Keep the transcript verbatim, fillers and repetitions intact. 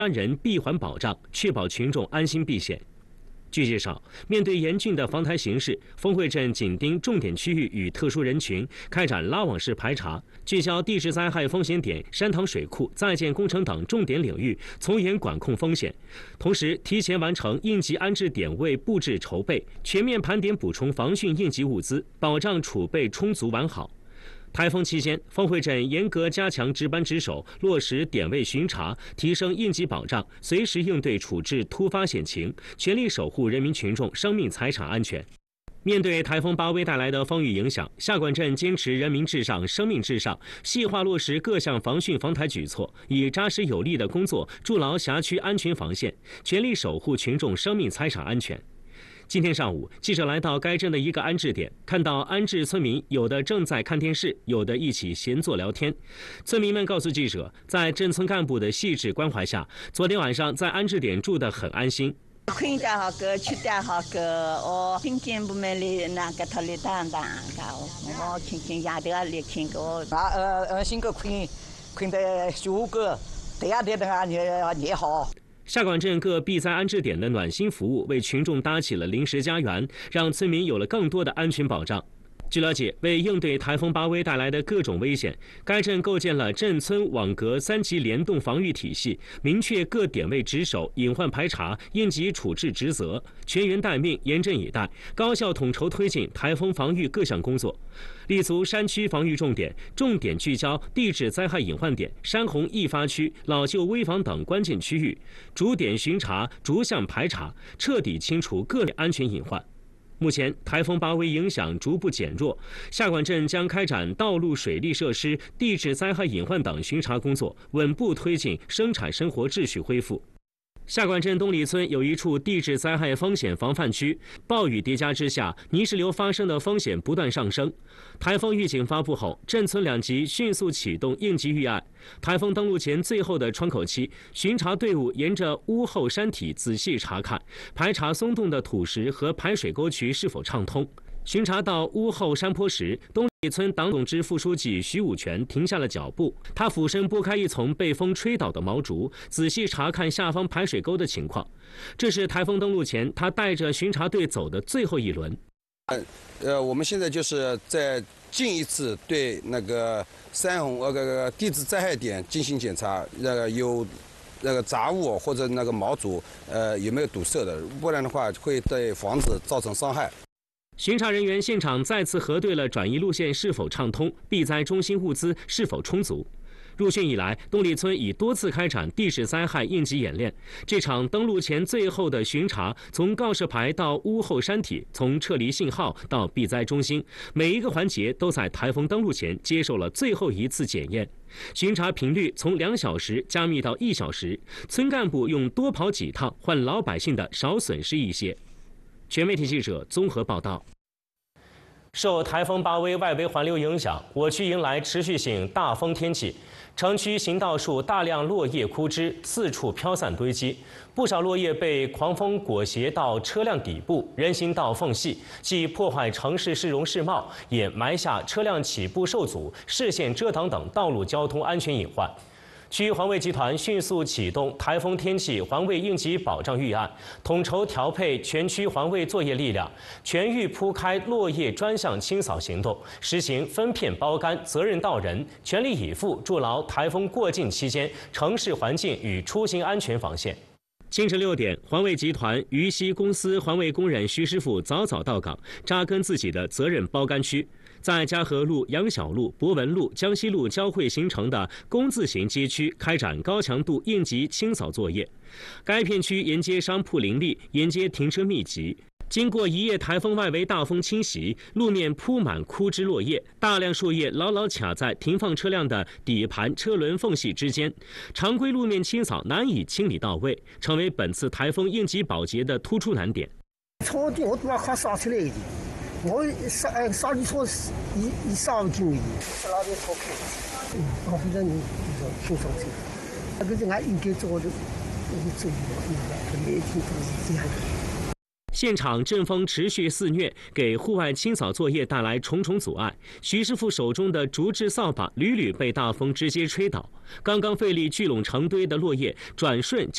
安人闭环保障，确保群众安心避险。据介绍，面对严峻的防台形势，丰汇镇紧盯重点区域与特殊人群，开展拉网式排查，聚焦地质灾害风险点、山塘水库、在建工程等重点领域，从严管控风险。同时，提前完成应急安置点位布置筹备，全面盘点补充防汛应急物资，保障储备充足完好。台风期间，丰汇镇严格加强值班值守，落实点位巡查，提升应急保障，随时应对处置突发险情，全力守护人民群众生命财产安全。面对台风巴威带来的风雨影响，下管镇坚持人民至上、生命至上，细化落实各项防汛防台举措，以扎实有力的工作筑牢辖区安全防线，全力守护群众生命财产安全。今天上午，记者来到该镇的一个安置点，看到安置村民有的正在看电视，有的一起闲坐聊天。村民们告诉记者，在镇村干部的细致关怀下，昨天晚上在安置点住得很安心。 困得好个，吃得好个，哦，听见不没哩那个他哩当当个，我轻轻压得哩轻个， 啊呃呃，新个困困得舒个，这样的那你你好。 下管镇各避灾安置点的暖心服务，为群众搭起了临时家园，让村民有了更多的安全保障。据了解，为应对台风巴威带来的各种危险，该镇构建了镇村网格三级联动防御体系，明确各点位值守、隐患排查、应急处置职责，全员待命、严阵以待，高效统筹推进台风防御各项工作，立足山区防御重点，重点聚焦地质灾害隐患点、山洪易发区、老旧危房等关键区域，逐点巡查、逐项排查，彻底清除各类安全隐患。目前，台风巴威影响逐步减弱，下管镇将开展道路、水利设施、地质灾害隐患等巡查工作，稳步推进生产生活秩序恢复。下管镇东里村有一处地质灾害风险防范区，暴雨叠加之下，泥石流发生的风险不断上升。台风预警发布后，镇村两级迅速启动应急预案。台风登陆前最后的窗口期，巡查队伍沿着屋后山体仔细查看，排查松动的土石和排水沟渠是否畅通。巡查到屋后山坡时，东里村党总支副书记徐武全停下了脚步，他俯身拨开一丛被风吹倒的毛竹，仔细查看下方排水沟的情况。这是台风登陆前他带着巡查队走的最后一轮。 呃，我们现在就是在进一次对那个山洪呃个地质灾害点进行检查，那个有那个杂物或者那个毛竹呃有没有堵塞的，不然的话会对房子造成伤害。 巡查人员现场再次核对了转移路线是否畅通，避灾中心物资是否充足。入汛以来，东里村已多次开展地质灾害应急演练。这场登陆前最后的巡查，从告示牌到屋后山体，从撤离信号到避灾中心，每一个环节都在台风登陆前接受了最后一次检验。巡查频率从两小时加密到一小时，村干部用多跑几趟换老百姓的少损失一些。全媒体记者综合报道。受台风巴威外围环流影响，我区迎来持续性大风天气，城区行道树大量落叶枯枝，四处飘散堆积，不少落叶被狂风裹挟到车辆底部、人行道缝隙，既破坏城市市容市貌，也埋下车辆起步受阻、视线遮挡等道路交通安全隐患。区环卫集团迅速启动台风天气环卫应急保障预案，统筹调配全区环卫作业力量，全域铺开落叶专项清扫行动，实行分片包干、责任到人，全力以赴筑牢台风过境期间城市环境与出行安全防线。清晨六点，环卫集团渝西公司环卫工人徐师傅早早到岗，扎根自己的责任包干区。在嘉禾路、杨小路、博文路、江西路交汇形成的工字形街区开展高强度应急清扫作业。该片区沿街商铺林立，沿街停车密集。经过一夜台风外围大风侵袭，路面铺满枯枝落叶，大量树叶牢牢卡在停放车辆的底盘、车轮缝隙之间，常规路面清扫难以清理到位，成为本次台风应急保洁的突出难点。 车底我都要快刹出来的。我刹呃刹车车一一刹不进去，是那边脱开，嗯，我不然你就清扫车，那个是俺应该做的，我们做的，嗯，每天都是这样的。 现场阵风持续肆虐，给户外清扫作业带来重重阻碍。徐师傅手中的竹制扫把屡屡被大风直接吹倒，刚刚费力聚拢成堆的落叶，转瞬就